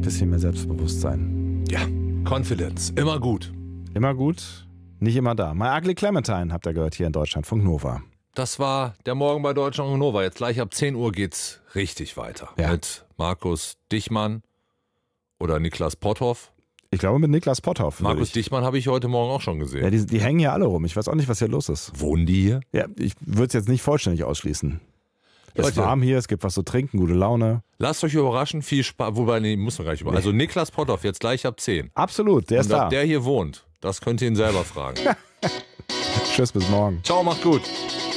bisschen mehr Selbstbewusstsein. Ja, Confidence, immer gut. Immer gut, nicht immer da. My Ugly Clementine habt ihr gehört hier in Deutschlandfunk Nova. Das war der Morgen bei Deutschlandfunk Nova. Jetzt gleich ab 10 Uhr geht's richtig weiter. Ja. Mit Markus Dichmann oder Niklas Potthoff. Ich glaube mit Niklas Potthoff. Markus Dichmann habe ich heute Morgen auch schon gesehen. Ja, die hängen hier alle rum. Ich weiß auch nicht, was hier los ist. Wohnen die hier? Ja, ich würde es jetzt nicht vollständig ausschließen. Es ist Leute, warm hier, es gibt was zu trinken, gute Laune. lasst euch überraschen, viel Spaß. Wobei, nee, muss man gar nicht überraschen. Also Niklas Potthoff jetzt gleich ab 10. Absolut, der ist Und ob da. der hier wohnt, das könnt ihr ihn selber fragen. Tschüss, bis morgen. Ciao, macht gut.